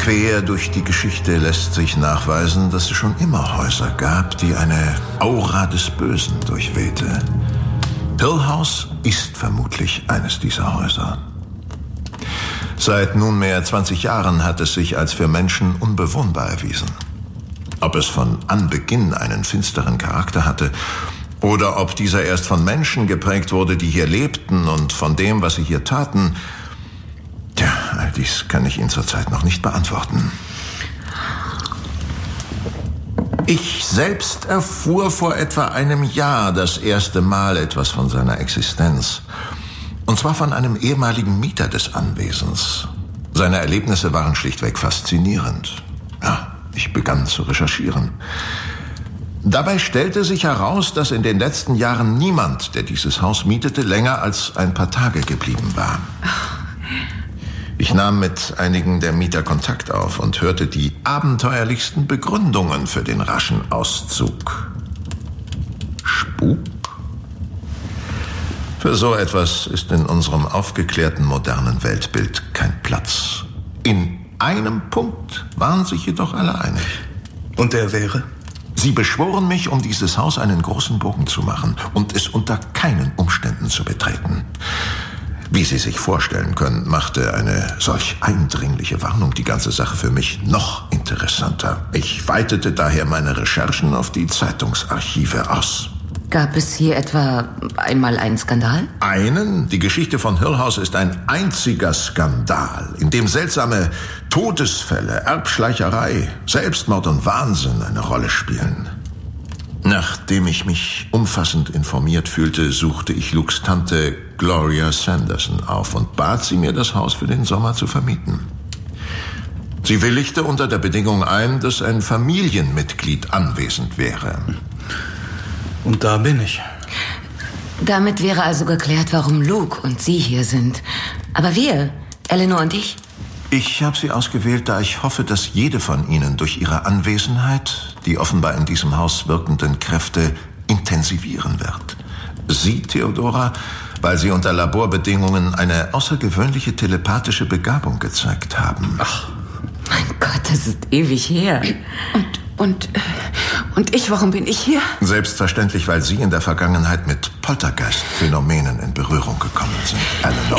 Quer durch die Geschichte lässt sich nachweisen, dass es schon immer Häuser gab, die eine Aura des Bösen durchwehte. Hill House ist vermutlich eines dieser Häuser. Seit nunmehr 20 Jahren hat es sich als für Menschen unbewohnbar erwiesen. Ob es von Anbeginn einen finsteren Charakter hatte oder ob dieser erst von Menschen geprägt wurde, die hier lebten und von dem, was sie hier taten, tja, all dies kann ich Ihnen zurzeit noch nicht beantworten. Ich selbst erfuhr vor etwa einem Jahr das erste Mal etwas von seiner Existenz. Und zwar von einem ehemaligen Mieter des Anwesens. Seine Erlebnisse waren schlichtweg faszinierend. Ja, ich begann zu recherchieren. Dabei stellte sich heraus, dass in den letzten Jahren niemand, der dieses Haus mietete, länger als ein paar Tage geblieben war. Ich nahm mit einigen der Mieter Kontakt auf und hörte die abenteuerlichsten Begründungen für den raschen Auszug. Spuk? Für so etwas ist in unserem aufgeklärten modernen Weltbild kein Platz. In einem Punkt waren sich jedoch alle einig. Und der wäre? Sie beschworen mich, um dieses Haus einen großen Bogen zu machen und es unter keinen Umständen zu betreten. Wie Sie sich vorstellen können, machte eine solch eindringliche Warnung die ganze Sache für mich noch interessanter. Ich weitete daher meine Recherchen auf die Zeitungsarchive aus. Gab es hier etwa einmal einen Skandal? Einen? Die Geschichte von Hill House ist ein einziger Skandal, in dem seltsame Todesfälle, Erbschleicherei, Selbstmord und Wahnsinn eine Rolle spielen. Nachdem ich mich umfassend informiert fühlte, suchte ich Lukes Tante Gloria Sanderson auf und bat sie, mir das Haus für den Sommer zu vermieten. Sie willigte unter der Bedingung ein, dass ein Familienmitglied anwesend wäre. Und da bin ich. Damit wäre also geklärt, warum Luke und Sie hier sind. Aber wir, Eleanor und ich? Ich habe Sie ausgewählt, da ich hoffe, dass jede von Ihnen durch ihre Anwesenheit die offenbar in diesem Haus wirkenden Kräfte intensivieren wird. Sie, Theodora, weil Sie unter Laborbedingungen eine außergewöhnliche telepathische Begabung gezeigt haben. Ach, mein Gott, das ist ewig her. Und ich, warum bin ich hier? Selbstverständlich, weil Sie in der Vergangenheit mit Poltergeist-Phänomenen in Berührung gekommen sind, Eleanor.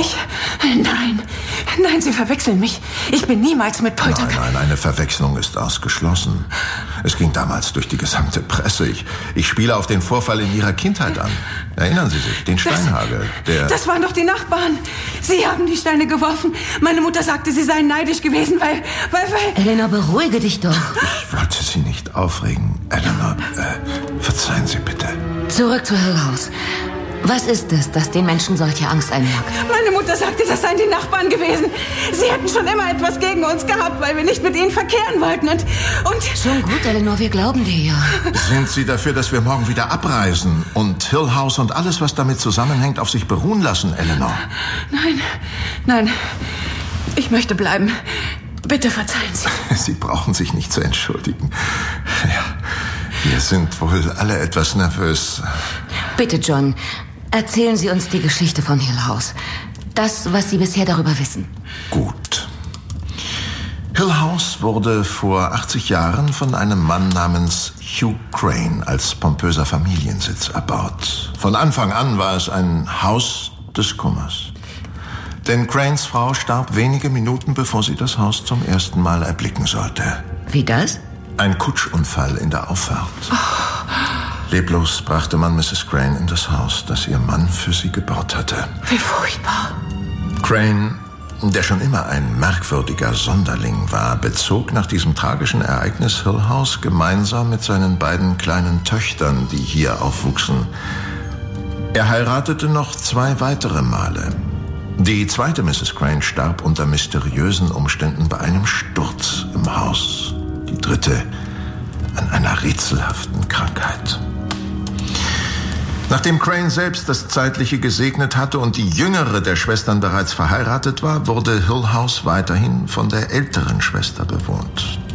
Nein, Sie verwechseln mich. Ich bin niemals mit Poltergeist... Nein, eine Verwechslung ist ausgeschlossen. Es ging damals durch die gesamte Presse. Ich spiele auf den Vorfall in Ihrer Kindheit an. Erinnern Sie sich, den Steinhagel, der... Das waren doch die Nachbarn. Sie haben die Steine geworfen. Meine Mutter sagte, Sie seien neidisch gewesen, weil... Eleanor, beruhige dich doch. Ich wollte Sie nicht aufregen, Eleanor. Verzeihen Sie bitte. Zurück zu Hill House. Was ist es, das den Menschen solche Angst einjagt? Meine Mutter sagte, das seien die Nachbarn gewesen. Sie hätten schon immer etwas gegen uns gehabt, weil wir nicht mit ihnen verkehren wollten. Und Schon gut, Eleanor, wir glauben dir ja. Sind Sie dafür, dass wir morgen wieder abreisen und Hill House und alles, was damit zusammenhängt, auf sich beruhen lassen, Eleanor? Nein. Ich möchte bleiben. Bitte verzeihen Sie. Sie brauchen sich nicht zu entschuldigen. Ja, wir sind wohl alle etwas nervös. Bitte, John, erzählen Sie uns die Geschichte von Hill House. Das, was Sie bisher darüber wissen. Gut. Hill House wurde vor 80 Jahren von einem Mann namens Hugh Crane als pompöser Familiensitz erbaut. Von Anfang an war es ein Haus des Kummers. Denn Cranes Frau starb wenige Minuten, bevor sie das Haus zum ersten Mal erblicken sollte. Wie das? Ein Kutschunfall in der Auffahrt. Leblos brachte man Mrs. Crane in das Haus, das ihr Mann für sie gebaut hatte. Wie furchtbar. Crane, der schon immer ein merkwürdiger Sonderling war, bezog nach diesem tragischen Ereignis Hill House gemeinsam mit seinen beiden kleinen Töchtern, die hier aufwuchsen. Er heiratete noch 2 weitere Male. Die zweite Mrs. Crane starb unter mysteriösen Umständen bei einem Sturz im Haus. Die dritte an einer rätselhaften Krankheit. Nachdem Crane selbst das Zeitliche gesegnet hatte und die jüngere der Schwestern bereits verheiratet war, wurde Hill House weiterhin von der älteren Schwester bewohnt.